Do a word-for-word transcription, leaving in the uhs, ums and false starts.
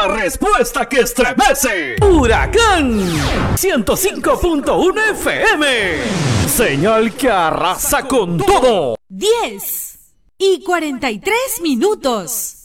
La respuesta que estremece. Huracán ciento cinco punto uno F M. Señal que arrasa con todo. diez y cuarenta y tres minutos.